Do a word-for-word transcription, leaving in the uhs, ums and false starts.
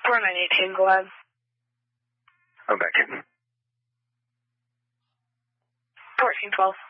four nine eighteen, go ahead. I'm back in. fourteen twelve.